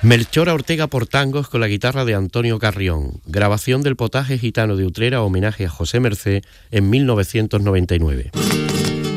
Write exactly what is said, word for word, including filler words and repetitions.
Melchora Ortega por tangos con la guitarra de Antonio Carrión. Grabación del Potaje Gitano de Utrera, homenaje a José Mercé en mil novecientos noventa y nueve.